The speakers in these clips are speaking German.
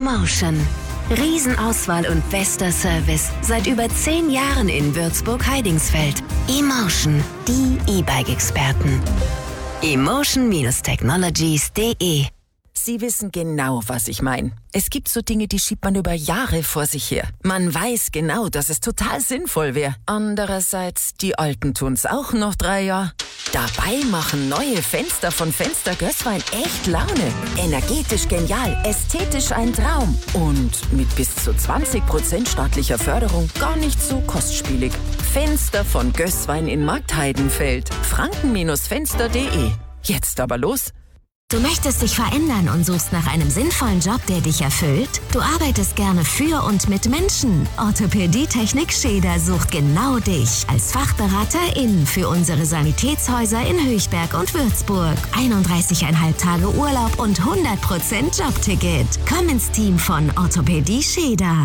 Emotion. Riesenauswahl und bester Service. Seit über 10 Jahren in Würzburg-Heidingsfeld. Emotion, die E-Bike-Experten. Emotion-Technologies.de. Sie wissen genau, was ich meine. Es gibt so Dinge, die schiebt man über Jahre vor sich her. Man weiß genau, dass es total sinnvoll wäre. Andererseits, die Alten tun's auch noch 3 Jahre. Dabei machen neue Fenster von Fenster Gößwein echt Laune. Energetisch genial, ästhetisch ein Traum. Und mit bis zu 20% staatlicher Förderung gar nicht so kostspielig. Fenster von Gößwein in Marktheidenfeld. Franken-Fenster.de. Jetzt aber los. Du möchtest dich verändern und suchst nach einem sinnvollen Job, der dich erfüllt? Du arbeitest gerne für und mit Menschen. Orthopädie-Technik Scheder sucht genau dich als Fachberaterin für unsere Sanitätshäuser in Höchberg und Würzburg. 31,5 Tage Urlaub und 100% Jobticket. Komm ins Team von Orthopädie Scheder.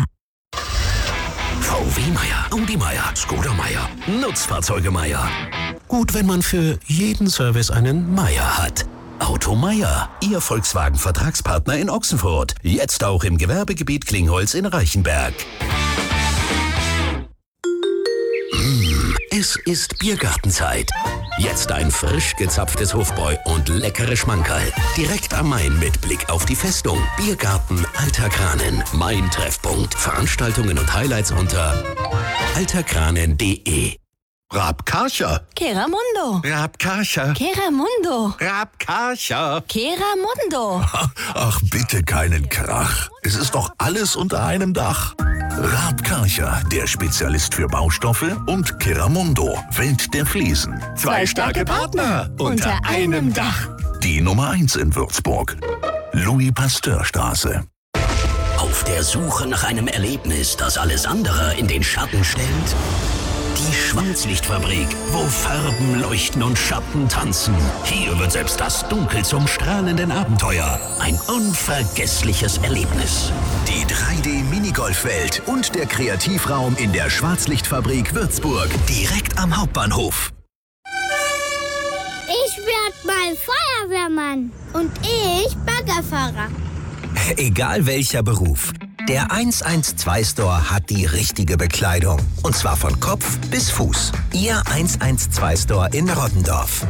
VW Meier, Audi Meier, Skoda Meier, Nutzfahrzeuge Meier. Gut, wenn man für jeden Service einen Meier hat. Auto Meier, Ihr Volkswagen-Vertragspartner in Ochsenfurt. Jetzt auch im Gewerbegebiet Klingholz in Reichenberg. Es ist Biergartenzeit. Jetzt ein frisch gezapftes Hofbräu und leckere Schmankerl. Direkt am Main mit Blick auf die Festung. Biergarten Alter Kranen. Main-Treffpunkt. Veranstaltungen und Highlights unter alterkranen.de. Rabkarcher. Keramundo. Rabkarcher. Keramundo. Rabkarcher. Keramundo. Ach, bitte keinen Krach. Es ist doch alles unter einem Dach. Rabkarcher, der Spezialist für Baustoffe, und Keramundo, Welt der Fliesen. 2 starke Partner unter einem Dach. Die Nummer 1 in Würzburg. Louis-Pasteur-Straße. Auf der Suche nach einem Erlebnis, das alles andere in den Schatten stellt? Die Schwarzlichtfabrik, wo Farben leuchten und Schatten tanzen. Hier wird selbst das Dunkel zum strahlenden Abenteuer. Ein unvergessliches Erlebnis. Die 3D-Minigolfwelt und der Kreativraum in der Schwarzlichtfabrik Würzburg. Direkt am Hauptbahnhof. Ich werd mal Feuerwehrmann. Und ich Baggerfahrer. Egal welcher Beruf. Der 112-Store hat die richtige Bekleidung. Und zwar von Kopf bis Fuß. Ihr 112-Store in Rottendorf.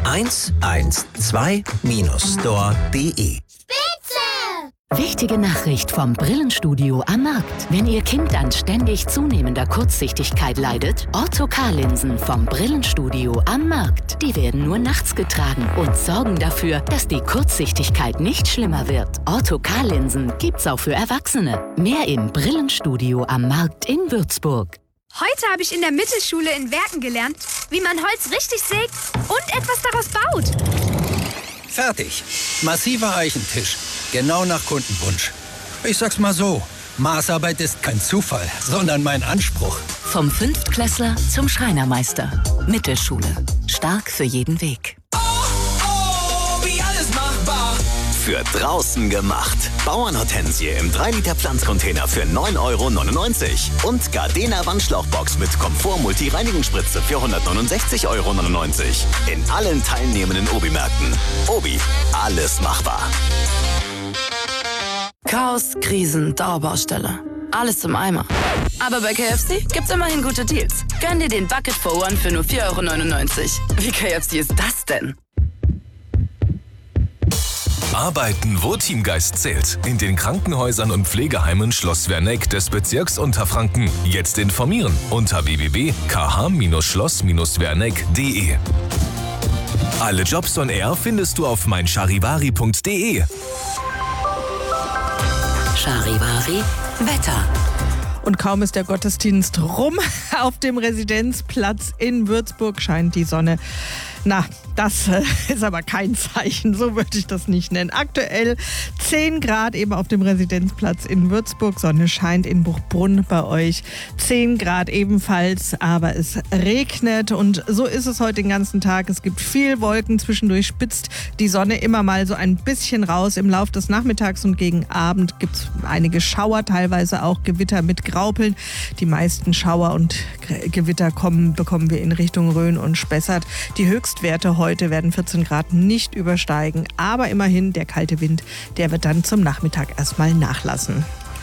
112-store.de. Wichtige Nachricht vom Brillenstudio am Markt. Wenn Ihr Kind an ständig zunehmender Kurzsichtigkeit leidet, Ortho-K-Linsen vom Brillenstudio am Markt. Die werden nur nachts getragen und sorgen dafür, dass die Kurzsichtigkeit nicht schlimmer wird. Ortho-K-Linsen gibt's auch für Erwachsene. Mehr im Brillenstudio am Markt in Würzburg. Heute habe ich in der Mittelschule in Werken gelernt, wie man Holz richtig sägt und etwas daraus baut. Fertig. Massiver Eichentisch. Genau nach Kundenwunsch. Ich sag's mal so, Maßarbeit ist kein Zufall, sondern mein Anspruch. Vom Fünftklässler zum Schreinermeister. Mittelschule. Stark für jeden Weg. Wie alles machbar. Für draußen gemacht. Bauernhortensie im 3-Liter Pflanzcontainer für 9,99 € und Gardena Wandschlauchbox mit Komfort-Multi-Reinigungsspritze für 169,99 € in allen teilnehmenden Obi-Märkten. Obi, alles machbar. Chaos, Krisen, Dauerbaustelle. Alles im Eimer. Aber bei KFC gibt's immerhin gute Deals. Gönn dir den Bucket for One für nur 4,99 €. Wie KFC ist das denn? Arbeiten, wo Teamgeist zählt. In den Krankenhäusern und Pflegeheimen Schloss Werneck des Bezirks Unterfranken. Jetzt informieren unter www.kh-schloss-werneck.de. Alle Jobs on Air findest du auf meincharivari.de. Charivari Wetter. Und kaum ist der Gottesdienst rum, auf dem Residenzplatz in Würzburg scheint die Sonne. Na, das ist aber kein Zeichen, so würde ich das nicht nennen. Aktuell 10 Grad eben auf dem Residenzplatz in Würzburg. Sonne scheint in Buchbrunn bei euch. 10 Grad ebenfalls, aber es regnet und so ist es heute den ganzen Tag. Es gibt viel Wolken, zwischendurch spitzt die Sonne immer mal so ein bisschen raus. Im Laufe des Nachmittags und gegen Abend gibt es einige Schauer, teilweise auch Gewitter mit Graupeln. Die meisten Schauer und Gewitter bekommen wir in Richtung Rhön und Spessart. Die Höchstwerte heute werden 14 Grad nicht übersteigen, aber immerhin der kalte Wind, der wird dann zum Nachmittag erstmal nachlassen.